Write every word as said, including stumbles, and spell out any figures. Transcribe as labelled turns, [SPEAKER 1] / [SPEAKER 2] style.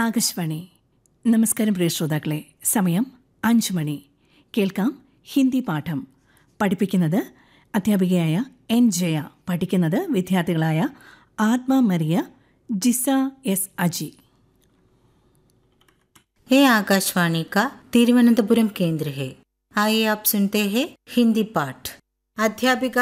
[SPEAKER 1] ആകാശവാണി. നമസ്കാരം പ്രിയ ശ്രോതാക്കളെ. സമയം അഞ്ചു മണി. കേൾക്കാം ഹിന്ദി പാഠം. പഠിപ്പിക്കുന്നത് അധ്യാപികയായ എൻ ജയ. പഠിക്കുന്നത് വിദ്യാർത്ഥികളായ ആത്മ മരിയ, ജിസ എസ് അജി.
[SPEAKER 2] ये आकाशवाणी का तिरुवनंतपुरम केंद्र है. आइए आप सुनते हैं हिंदी पाठ. अध्यापिका